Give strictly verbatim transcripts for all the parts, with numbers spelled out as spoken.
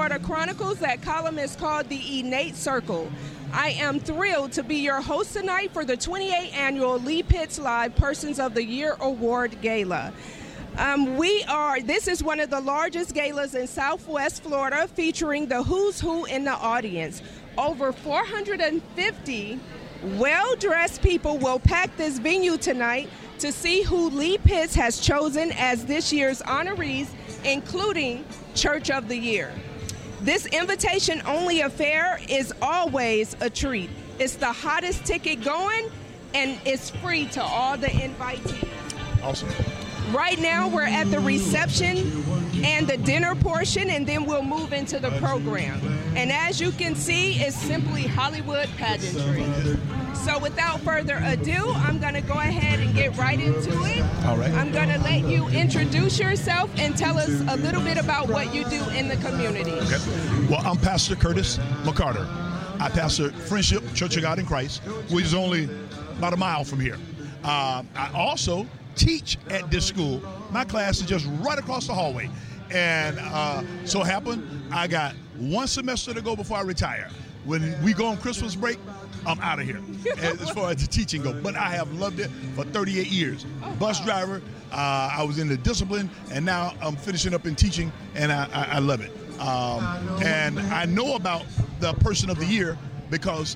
Florida Chronicles. That column is called The Innate Circle. I am thrilled to be your host tonight for the twenty-eighth Annual Lee Pitts Live Persons of the Year Award Gala. Um, we are, this is one of the largest galas in Southwest Florida, featuring the who's who in the audience. Over four hundred fifty well-dressed people will pack this venue tonight to see who Lee Pitts has chosen as this year's honorees, including Church of the Year. This invitation-only affair is always a treat. It's the hottest ticket going, and it's free to all the invitees. Awesome. Right now, we're at the reception and the dinner portion, and then we'll move into the program. And as you can see, it's simply Hollywood pageantry. So without further ado, I'm going to go ahead and get right into it. All right. I'm going to let you introduce yourself and tell us a little bit about what you do in the community. Okay. Well, I'm Pastor Curtis McCarter. I pastor Friendship Church of God in Christ, which is only about a mile from here. Uh, I also teach at this school. My class is just right across the hallway. And uh, so happened, I got one semester to go before I retire. When we go on Christmas break, I'm out of here as far as the teaching goes. But I have loved it for thirty-eight years. Oh, Bus wow. driver, uh, I was in the discipline, and now I'm finishing up in teaching, and I, I, I love it. Um, and I know about the Person of the Year because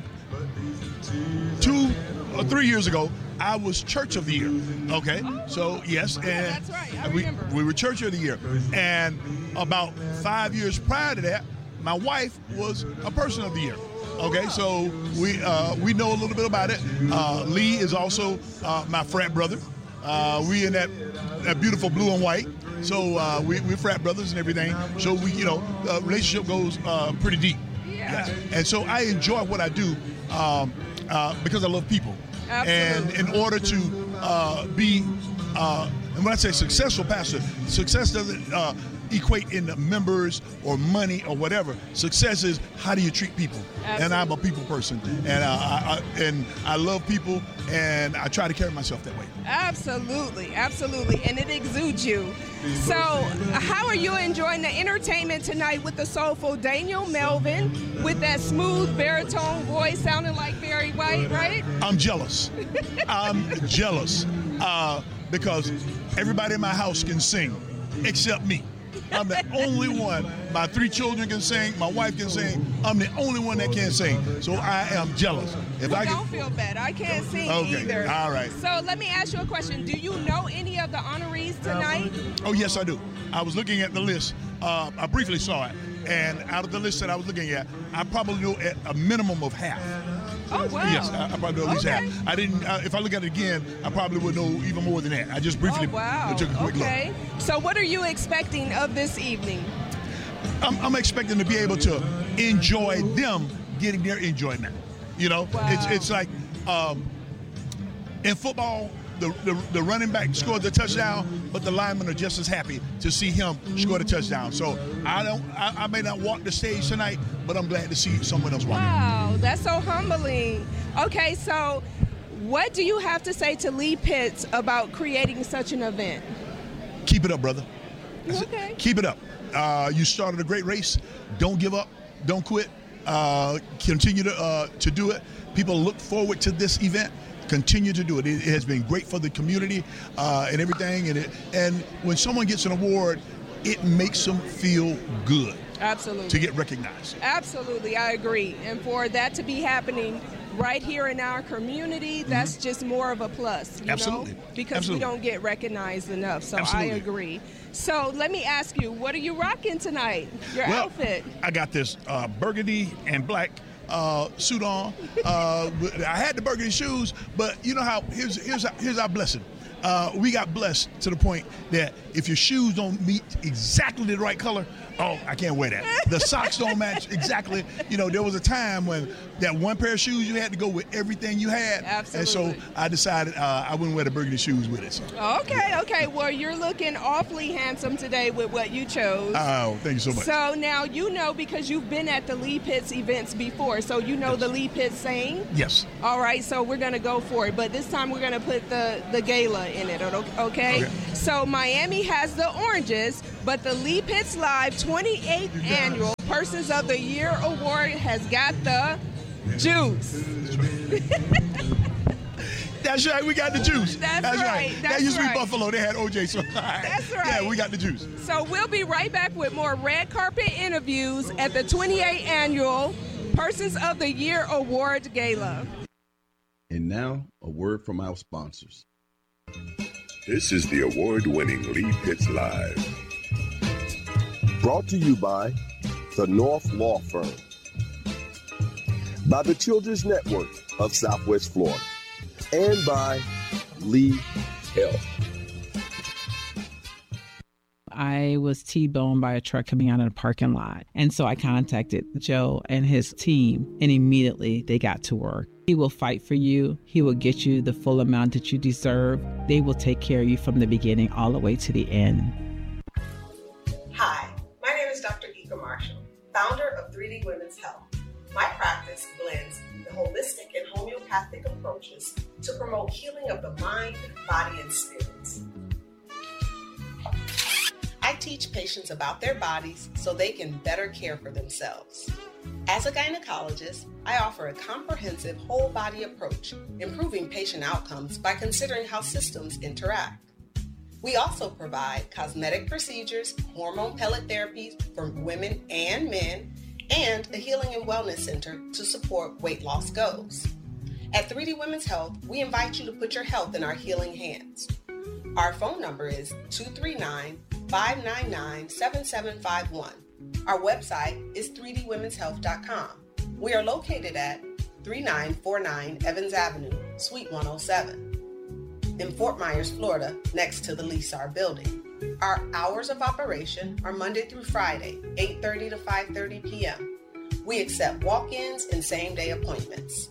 two or three years ago, I was Church of the Year, okay? Oh, so, yes, and yeah, that's right. I we, remember. we were Church of the Year. And about five years prior to that, my wife was a Person of the Year, okay? So we uh, we know a little bit about it. Uh, Lee is also uh, my frat brother. Uh, we in that, that beautiful blue and white. So uh, we, we're frat brothers and everything. So we, you know, the relationship goes uh, pretty deep. Yeah. Yes. And so I enjoy what I do um, uh, because I love people. Absolutely. And in order to uh, be, uh, and when I say successful pastor, success doesn't uh, equate in members or money or whatever. Success is how do you treat people? Absolutely. And I'm a people person, and uh, I, I, and I love people, and I try to carry myself that way. Absolutely, absolutely, and it exudes you. So, how are you enjoying the entertainment tonight with the soulful Daniel Melvin with that smooth baritone voice sounding like Barry White, right? I'm jealous. I'm jealous uh, because everybody in my house can sing except me. I'm the only one. My three children can sing. My wife can sing. I'm the only one that can't sing. So I am jealous. If well, I can, don't feel bad. I can't sing okay, either. all right. So let me ask you a question. Do you know any of the honorees tonight? Oh, yes, I do. I was looking at the list. Uh, I briefly saw it. And out of the list that I was looking at, I probably know at a minimum of half. Oh, wow. Yes, I, I probably know at least Okay. half. I didn't. Uh, if I look at it again, I probably would know even more than that. I just briefly Oh, wow. took a quick Okay. look. So what are you expecting of this evening? I'm, I'm expecting to be able to enjoy them getting their enjoyment. You know, Wow. it's it's like um, in football, the, the the running back scored the touchdown, but the linemen are just as happy to see him score the touchdown. So I don't, I, I may not walk the stage tonight, but I'm glad to see someone else walking. Wow, that's so humbling. Okay, so what do you have to say to Lee Pitts about creating such an event? Keep it up, brother. That's it. Okay. Keep it up. Uh, you started a great race. Don't give up. Don't quit. Uh, continue to uh, to do it. People look forward to this event. Continue to do it. It, it has been great for the community uh, and everything. And it, and when someone gets an award, it makes them feel good. Absolutely. To get recognized. Absolutely, I agree. And for that to be happening right here in our community, that's mm-hmm. just more of a plus, you Absolutely. know? Because Absolutely. we don't get recognized enough. So Absolutely. I agree. So let me ask you, what are you rocking tonight? Your well, outfit? I got this uh, burgundy and black uh, suit on. Uh, I had the burgundy shoes, but you know how, here's, here's, our, here's our blessing. Uh, we got blessed to the point that if your shoes don't meet exactly the right color, oh, I can't wear that. The socks don't match exactly. You know, there was a time when that one pair of shoes, you had to go with everything you had. Absolutely. And so I decided uh, I wouldn't wear the burgundy shoes with it. So. Okay, okay. Well, you're looking awfully handsome today with what you chose. Oh, thank you so much. So now you know because you've been at the Lee Pitts events before, so you know yes. the Lee Pitts saying? Yes. All right, so we're going to go for it. But this time we're going to put the, the gala in it, okay? Okay. So Miami has the oranges, but the Lee Pitts Live twenty-eighth Annual Persons of the Year award has got the juice. That's right, we got the juice. That's, That's right. right. That's that used to be right. Buffalo. They had O J. So That's right. Yeah, we got the juice. So we'll be right back with more red carpet interviews at the twenty-eighth Annual Persons of the Year Award Gala. And now, a word from our sponsors. This is the award-winning Lee Pitts Live. Brought to you by the North Law Firm, by the Children's Network of Southwest Florida, and by Lee Health. I was T-boned by a truck coming out of the parking lot. And so I contacted Joe and his team, and immediately they got to work. He will fight for you. He will get you the full amount that you deserve. They will take care of you from the beginning all the way to the end. Hi, my name is Doctor Ika Marshall, founder of three D Women's Health. My practice blends the holistic and homeopathic approaches to promote healing of the mind, body, and spirits. I teach patients about their bodies so they can better care for themselves. As a gynecologist, I offer a comprehensive whole body approach, improving patient outcomes by considering how systems interact. We also provide cosmetic procedures, hormone pellet therapies for women and men, and a healing and wellness center to support weight loss goals. At three D Women's Health, we invite you to put your health in our healing hands. Our phone number is two three nine, five nine nine, seven seven five one. Our website is three d women's health dot com. We are located at thirty-nine forty-nine Evans Avenue, Suite one oh seven, in Fort Myers, Florida, next to the Lysar building. Our hours of operation are Monday through Friday, eight thirty to five thirty p.m. We accept walk-ins and same-day appointments.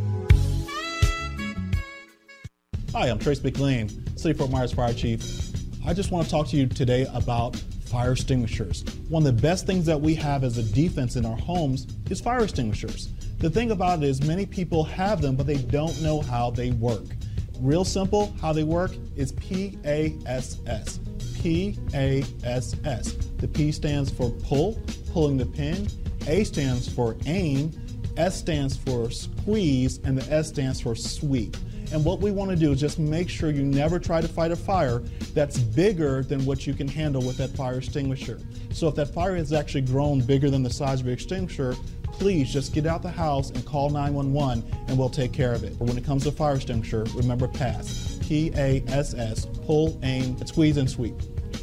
Hi, I'm Trace McLean, City Fort Myers Fire Chief. I just want to talk to you today about fire extinguishers. One of the best things that we have as a defense in our homes is fire extinguishers. The thing about it is many people have them, but they don't know how they work. Real simple, how they work is P A S S. P A S S. The P stands for pull, pulling the pin. A stands for aim. S stands for squeeze, and the S stands for sweep. And what we want to do is just make sure you never try to fight a fire that's bigger than what you can handle with that fire extinguisher. So if that fire has actually grown bigger than the size of your extinguisher, please just get out the house and call nine one one and we'll take care of it. But when it comes to fire extinguisher, remember PASS. P A S S, pull, aim, squeeze, and sweep.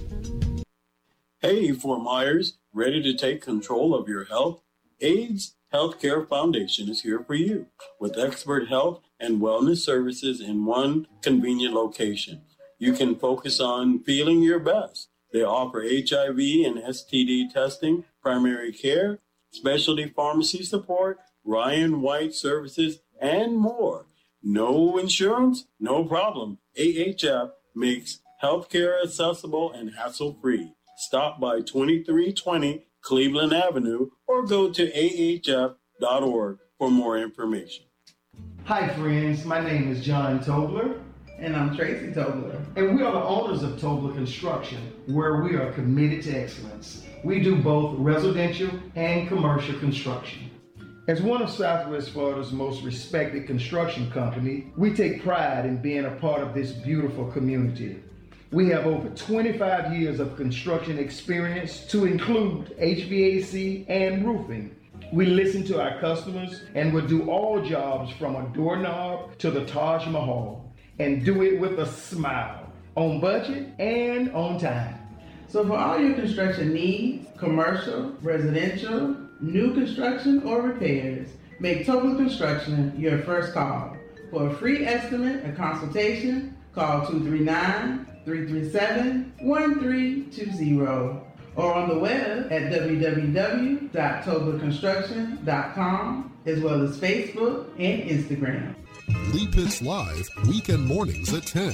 Hey, Fort Myers, ready to take control of your health? AIDS Healthcare Foundation is here for you with expert health and wellness services in one convenient location. You can focus on feeling your best. They offer H I V and S T D testing, primary care, specialty pharmacy support, Ryan White services, and more. No insurance? No problem. A H F makes healthcare accessible and hassle-free. Stop by twenty-three twenty Cleveland Avenue or go to A H F dot org for more information. Hi friends, my name is John Tobler. And I'm Tracy Tobler. And we are the owners of Tobler Construction, where we are committed to excellence. We do both residential and commercial construction. As one of Southwest Florida's most respected construction company, we take pride in being a part of this beautiful community. We have over twenty-five years of construction experience to include H V A C and roofing. We listen to our customers and will do all jobs from a doorknob to the Taj Mahal and do it with a smile, on budget and on time. So for all your construction needs, commercial, residential, new construction, or repairs, make Tobler Construction your first call. For a free estimate and consultation, call two three nine, three three seven, one three two zero or on the web at w w w dot tobler construction dot com as well as Facebook and Instagram. Lee Pitts Live, weekend mornings at ten.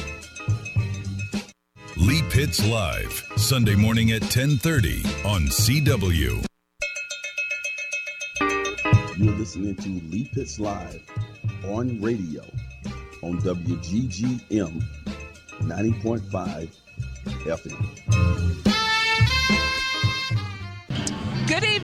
Lee Pitts Live, Sunday morning at ten thirty on C W. You're listening to Lee Pitts Live on radio on W G G M ninety point five F M. Good evening,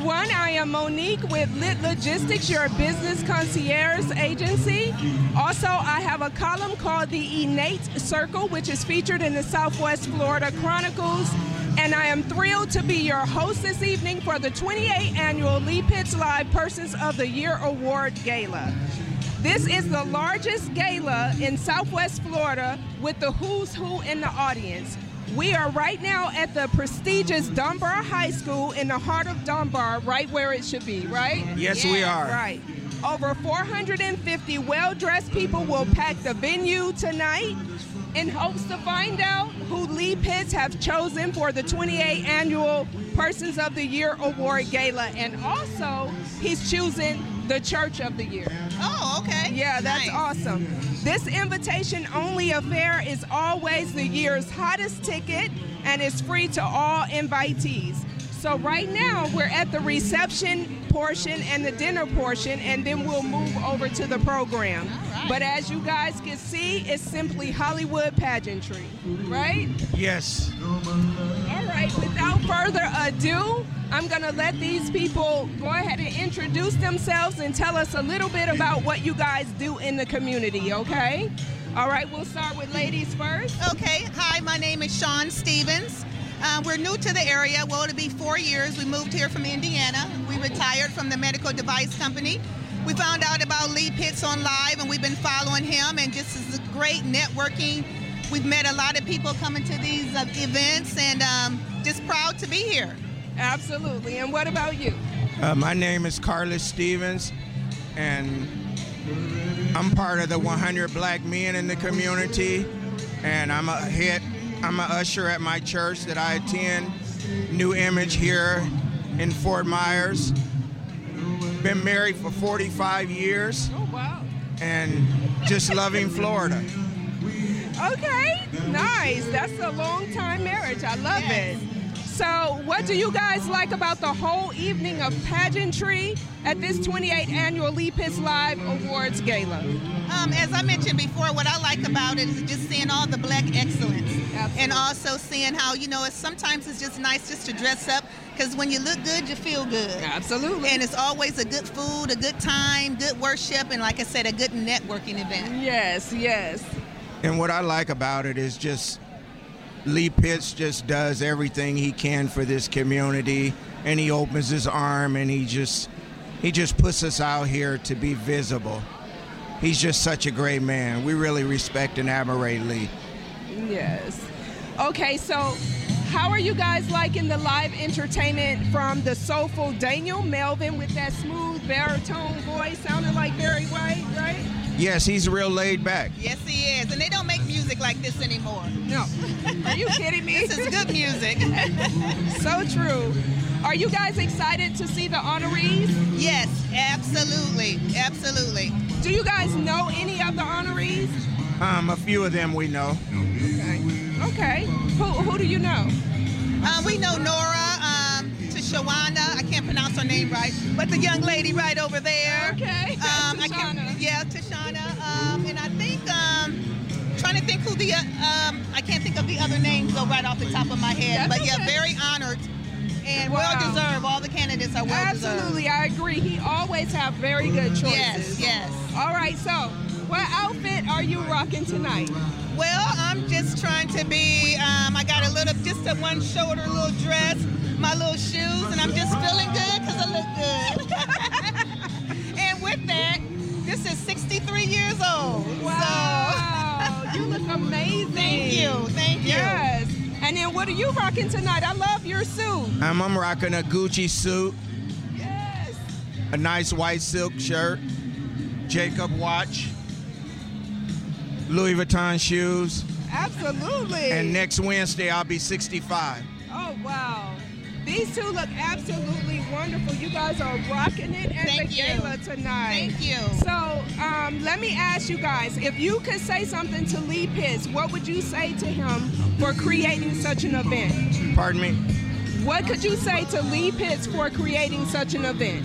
everyone. I am Monique with Lit Logistics, your business concierge agency. Also, I have a column called the Innate Circle, which is featured in the Southwest Florida Chronicles. And I am thrilled to be your host this evening for the twenty-eighth Annual Lee Pitts Live Persons of the Year Award Gala. This is the largest gala in Southwest Florida with the who's who in the audience. We are right now at the prestigious Dunbar High School in the heart of Dunbar, right where it should be, right? Yes, yeah, we are. Right. Over four hundred fifty well-dressed people will pack the venue tonight in hopes to find out who Lee Pitts have chosen for the twenty-eighth Annual Persons of the Year Award Gala. And also, he's choosing the Church of the Year. Oh, okay. Yeah, that's nice. Awesome. This invitation-only affair is always the year's hottest ticket and is free to all invitees. So right now, we're at the reception portion and the dinner portion, and then we'll move over to the program. Right. But as you guys can see, it's simply Hollywood pageantry, right? Yes. All right, without further ado, I'm gonna let these people go ahead and introduce themselves and tell us a little bit about what you guys do in the community, okay? All right, we'll start with ladies first. Okay, hi, my name is Shawn Stevens. Uh, we're new to the area. Well, it'll be four years. We moved here from Indiana. We retired from the medical device company. We found out about Lee Pitts on Live, and we've been following him, and just is great networking. We've met a lot of people coming to these uh, events, and um, just proud to be here. Absolutely. And what about you? Uh, my name is Carlos Stevens, and I'm part of the one hundred Black Men in the community, and I'm a head, I'm an usher at my church that I attend, New Image here in Fort Myers. Been married for forty-five years. Oh, wow. And just loving Florida. Okay, nice. That's a long-time marriage. I love yes. it. So what do you guys like about the whole evening of pageantry at this twenty-eighth Annual Lee Pitts Live Awards Gala? Um, as I mentioned before, what I like about it is just seeing all the Black excellence. Absolutely. And also seeing how, you know, it's, sometimes it's just nice just to dress up, because when you look good, you feel good. Absolutely. And it's always a good food, a good time, good worship, and like I said, a good networking event. Yes, yes. And what I like about it is just Lee Pitts just does everything he can for this community, and he opens his arm and he just he just puts us out here to be visible. He's just such a great man. We really respect and admire Lee. Yes. Okay, so how are you guys liking the live entertainment from the soulful Daniel Melvin with that smooth baritone voice, sounding like Barry White, right? Yes, he's real laid back. Yes, he is. And they don't make music like this anymore. No. Are you kidding me? This is good music. So true. Are you guys excited to see the honorees? Yes, absolutely. Absolutely. Do you guys know any of the honorees? Um, a few of them we know. Okay. Okay. Who, who do you know? Uh, we know Nora, um, Tashawana, I can't pronounce her name right, but the young lady right over there. Okay. Um, I can't, yeah, Tashana. Um, and I think, um, trying to think who the, uh, um, I can't think of the other names though right off the top of my head. That's but yeah, okay. very honored and wow. well deserved. All the candidates are well Absolutely, deserved. I agree. He always have very good choices. Yes, yes. All right, so what outfit are you rocking tonight? Well, I'm just trying to be, um, I got a little, just a one shoulder little dress, my little shoes, and I'm just feeling good because I look good. And with that, this is sixty-three years old. Wow, so. You look amazing. Thank you, thank you. Yes. And then what are you rocking tonight? I love your suit. I'm, I'm rocking a Gucci suit. Yes. A nice white silk shirt. Jacob watch. Louis Vuitton shoes. Absolutely. And next Wednesday, I'll be sixty-five. Oh, wow. These two look absolutely wonderful. You guys are rocking it at Thank the you. gala tonight. Thank you. So um, let me ask you guys, if you could say something to Lee Pitts, what would you say to him for creating such an event? Pardon me? What could you say to Lee Pitts for creating such an event?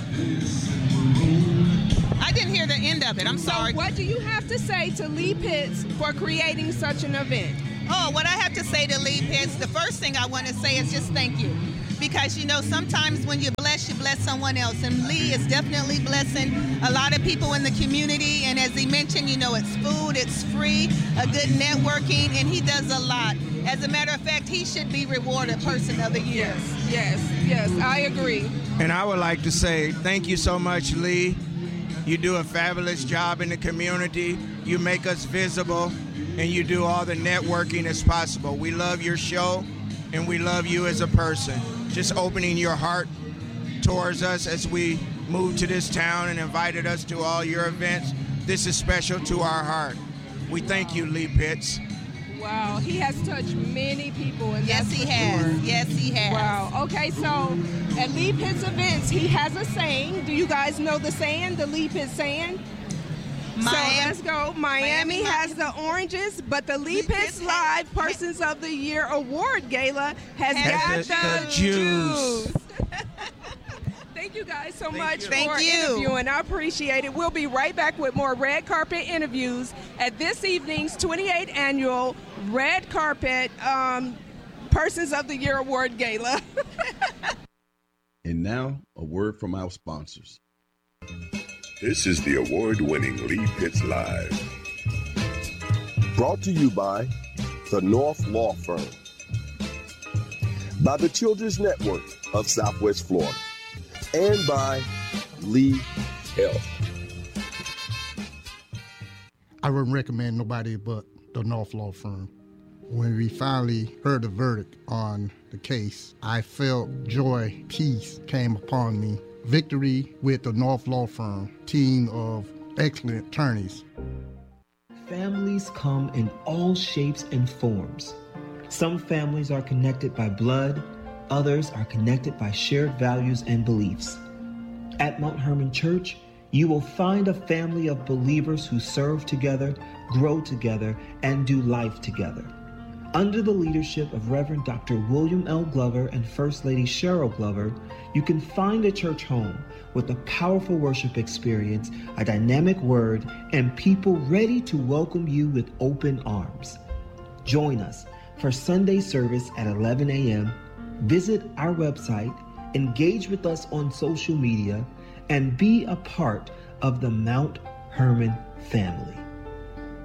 I didn't hear the end of it. I'm sorry. So what do you have to say to Lee Pitts for creating such an event? Oh, what I have to say to Lee Pitts, the first thing I want to say is just thank you. because, you know, sometimes when you bless, you bless someone else. And Lee is definitely blessing a lot of people in the community. And as he mentioned, you know, it's food, it's free, a good networking, and he does a lot. As a matter of fact, he should be rewarded Person of the Year. Yes, yes, yes, I agree. And I would like to say thank you so much, Lee. You do a fabulous job in the community. You make us visible, and you do all the networking as possible. We love your show, and we love you as a person. Just opening your heart towards us as we moved to this town and invited us to all your events. This is special to our heart. We thank you, Lee Pitts. Wow, he has touched many people. And yes, he has. Sure. Yes, he has. Wow. Okay, so at Lee Pitts events, he has a saying. Do you guys know the saying, the Lee Pitts saying? Miami. So let's go. Miami, Miami has the oranges, but the Lee, Lee Pitts Live Persons of the Year Award Gala has, has got the, the juice. juice. Thank you guys so Thank much you. for Thank you. interviewing. I appreciate it. We'll be right back with more Red Carpet interviews at this evening's twenty-eighth Annual Red Carpet um, Persons of the Year Award Gala. And now, a word from our sponsors. This is the award-winning Lee Pitts Live. Brought to you by the North Law Firm, by the Children's Network of Southwest Florida, and by Lee Health. I wouldn't recommend nobody but the North Law Firm. When we finally heard the verdict on the case, I felt joy, peace came upon me. Victory with the North Law Firm, team of excellent attorneys. Families come in all shapes and forms. Some families are connected by blood, others are connected by shared values and beliefs. At Mount Hermon Church, you will find a family of believers who serve together, grow together, and do life together. Under the leadership of Reverend Doctor William L. Glover and First Lady Cheryl Glover, you can find a church home with a powerful worship experience, a dynamic word, and people ready to welcome you with open arms. Join us for Sunday service at eleven a.m. Visit our website, engage with us on social media, and be a part of the Mount Hermon family.